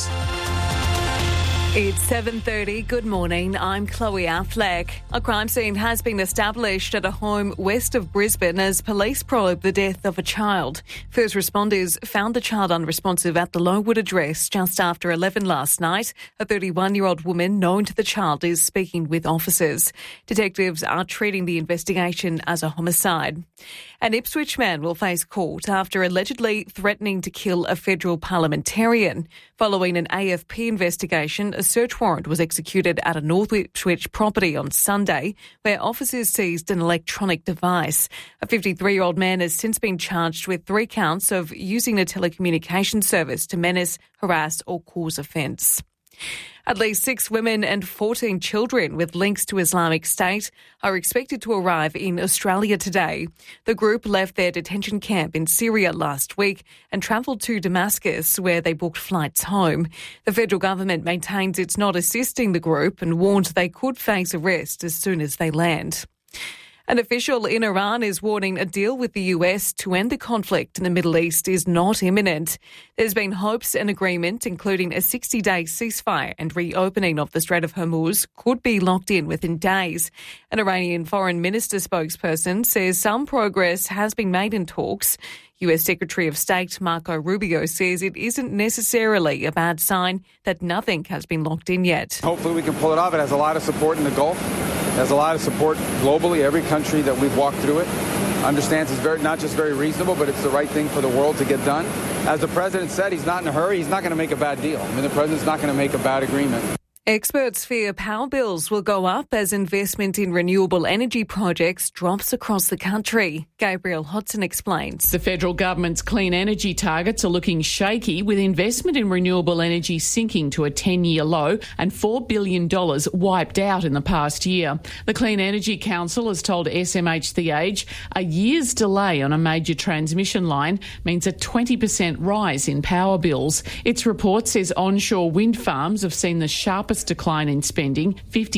It's 7:30. Good morning. I'm Chloe Affleck. A crime scene has been established at a home west of Brisbane as police probe the death of a child. First responders found the child unresponsive at the Lowood address just after 11 last night. A 31-year-old woman known to the child is speaking with officers. Detectives are treating the investigation as a homicide. An Ipswich man will face court after allegedly threatening to kill a federal parliamentarian. Following an AFP investigation, a search warrant was executed at a North Ipswich property on Sunday, where officers seized an electronic device. A 53-year-old man has since been charged with 3 counts of using a telecommunications service to menace, harass or cause offence. At least 6 women and 14 children with links to Islamic State are expected to arrive in Australia today. The group left their detention camp in Syria last week and travelled to Damascus, where they booked flights home. The federal government maintains it's not assisting the group and warned they could face arrest as soon as they land. An official in Iran is warning a deal with the US to end the conflict in the Middle East is not imminent. There's been hopes an agreement, including a 60-day ceasefire and reopening of the Strait of Hormuz, could be locked in within days. An Iranian foreign minister spokesperson says some progress has been made in talks. US Secretary of State Marco Rubio says it isn't necessarily a bad sign that nothing has been locked in yet. Hopefully we can pull it off. It has a lot of support in the Gulf. It has a lot of support globally. Every country that we've walked through it understands it's not just very reasonable, but it's the right thing for the world to get done. As the president said, he's not in a hurry. He's not going to make a bad deal. I mean, the president's not going to make a bad agreement. Experts fear power bills will go up as investment in renewable energy projects drops across the country. Gabrielle Hodson explains. The federal government's clean energy targets are looking shaky, with investment in renewable energy sinking to a 10-year low and $4 billion wiped out in the past year. The Clean Energy Council has told SMH The Age a year's delay on a major transmission line means a 20% rise in power bills. Its report says onshore wind farms have seen the sharpest decline in spending,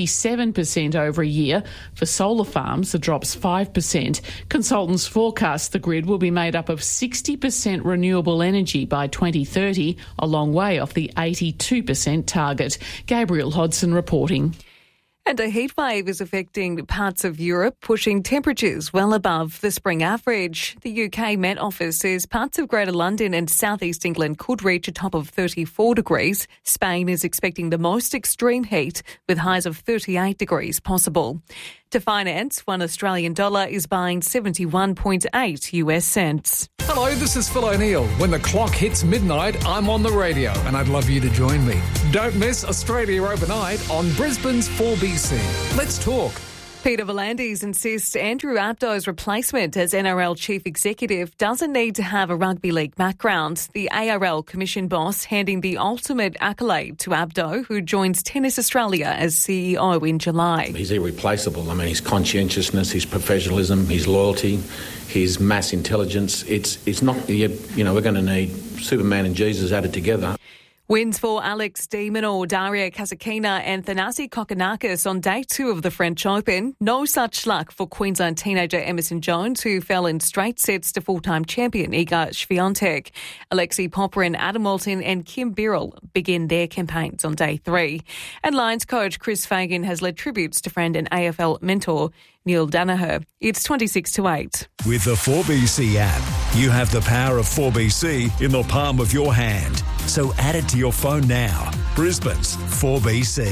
57% over a year. For solar farms, the drop's 5%. Consultants forecast the grid will be made up of 60% renewable energy by 2030, a long way off the 82% target. Gabrielle Hodson reporting. And a heatwave is affecting parts of Europe, pushing temperatures well above the spring average. The UK Met Office says parts of Greater London and South East England could reach a top of 34 degrees. Spain is expecting the most extreme heat, with highs of 38 degrees possible. To finance, $1 Australian is buying 71.8 US cents. Hello, this is Phil O'Neill. When the clock hits midnight, I'm on the radio and I'd love you to join me. Don't miss Australia Overnight on Brisbane's 4BC. Let's talk. Peter V'landys insists Andrew Abdo's replacement as NRL Chief Executive doesn't need to have a rugby league background. The ARL Commission boss handing the ultimate accolade to Abdo, who joins Tennis Australia as CEO in July. He's irreplaceable. I mean, his conscientiousness, his professionalism, his loyalty, his mass intelligence. It's not, we're going to need Superman and Jesus added together. Wins for Alex de Minaur, Daria Kasatkina and Thanasi Kokkinakis on day 2 of the French Open. No such luck for Queensland teenager Emerson Jones, who fell in straight sets to full-time champion Iga Swiatek. Alexei Popyrin, Adam Walton and Kim Birrell begin their campaigns on day 3. And Lions coach Chris Fagan has led tributes to friend and AFL mentor Neil Danaher. It's 26-8. With the 4BC app, you have the power of 4BC in the palm of your hand. So add it to your phone now. Brisbane's 4BC.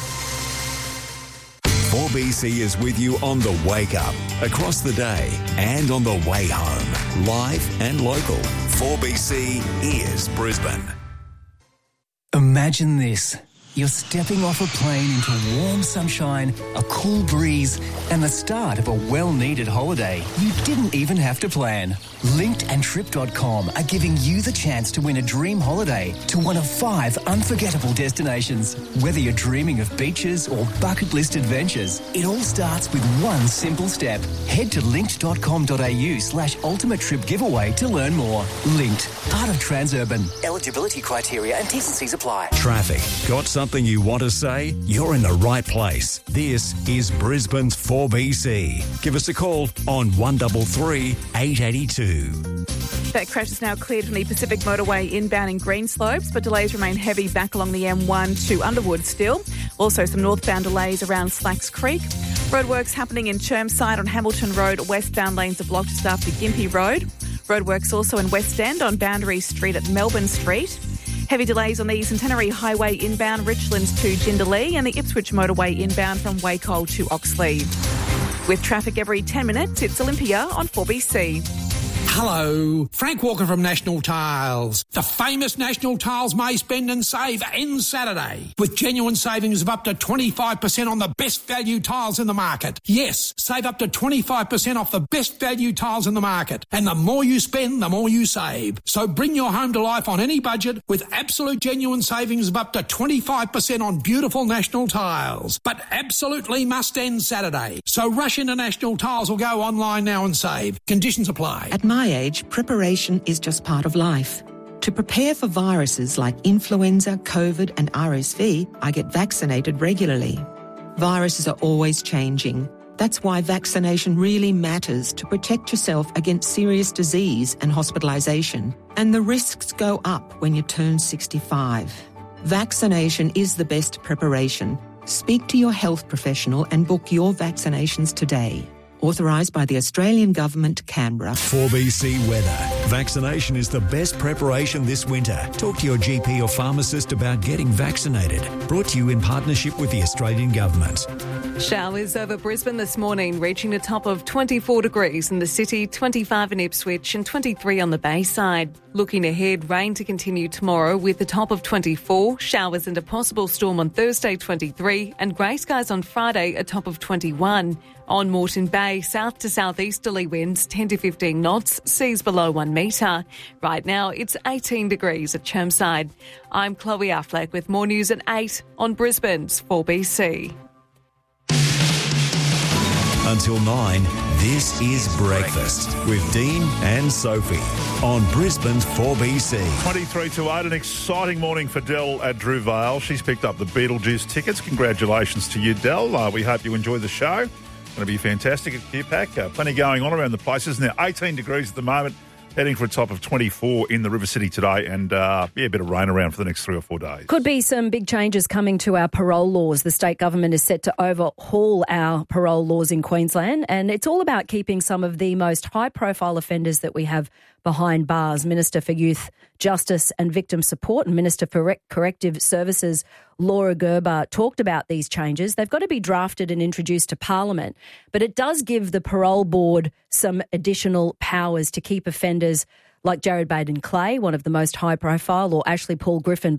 4BC is with you on the wake up, across the day and on the way home. Live and local. 4BC is Brisbane. Imagine this. You're stepping off a plane into warm sunshine, a cool breeze, and the start of a well-needed holiday you didn't even have to plan. Linked and Trip.com are giving you the chance to win a dream holiday to one of 5 unforgettable destinations. Whether you're dreaming of beaches or bucket list adventures, it all starts with one simple step. Head to linked.com.au/ultimate trip giveaway to learn more. Linked, part of Transurban. Eligibility criteria and T&Cs apply. Traffic. Got something you want to say? You're in the right place. This is Brisbane's 4BC. Give us a call on 133 882. That crash is now cleared from the Pacific Motorway inbound in Greenslopes, but delays remain heavy back along the M1 to Underwood still. Also some northbound delays around Slacks Creek. Roadworks happening in Chermside on Hamilton Road. Westbound lanes are blocked just after Gympie Road. Roadworks also in West End on Boundary Street at Melbourne Street. Heavy delays on the Centenary Highway inbound Richlands to Jindalee and the Ipswich Motorway inbound from Wacol to Oxley. With traffic every 10 minutes, it's Olympia on 4BC. Hello, Frank Walker from National Tiles. The famous National Tiles May Spend and Save ends Saturday with genuine savings of up to 25% on the best value tiles in the market. Yes, save up to 25% off the best value tiles in the market. And the more you spend, the more you save. So bring your home to life on any budget with absolute genuine savings of up to 25% on beautiful National Tiles. But absolutely must end Saturday. So rush into National Tiles or go online now and save. Conditions apply. At my age, preparation is just part of life. To prepare for viruses like influenza, COVID and RSV, I get vaccinated regularly. Viruses are always changing. That's why vaccination really matters to protect yourself against serious disease and hospitalisation. And the risks go up when you turn 65. Vaccination is the best preparation. Speak to your health professional and book your vaccinations today. Authorised by the Australian Government, Canberra. 4BC weather. Vaccination is the best preparation this winter. Talk to your GP or pharmacist about getting vaccinated. Brought to you in partnership with the Australian Government. Showers over Brisbane this morning, reaching a top of 24 degrees in the city, 25 in Ipswich and 23 on the Bayside. Looking ahead, rain to continue tomorrow with a top of 24, showers and a possible storm on Thursday, 23, and grey skies on Friday, a top of 21. On Moreton Bay, south to southeasterly winds 10 to 15 knots, seas below 1 metre. Right now, it's 18 degrees at Chermside. I'm Chloe Affleck with more news at 8 on Brisbane's 4BC. Until 9, this is Breakfast with Dean and Sophie on Brisbane's 4BC. 23-8, an exciting morning for Del at Drew Vale. She's picked up the Beetlejuice tickets. Congratulations to you, Del. We hope you enjoy the show. Going to be fantastic at QPAC. Plenty going on around the place, isn't there? 18 degrees at the moment. heading for a top of 24 in the River City today, and a bit of rain around for the next 3 or 4 days. Could be some big changes coming to our parole laws. The state government is set to overhaul our parole laws in Queensland, and it's all about keeping some of the most high-profile offenders that we have behind bars. Minister for Youth Justice and Victim Support and Minister for Corrective Services, Laura Gerber, talked about these changes. They've got to be drafted and introduced to Parliament, but it does give the parole board some additional powers to keep offenders like Jared Baden-Clay, one of the most high-profile, or Ashley Paul Griffin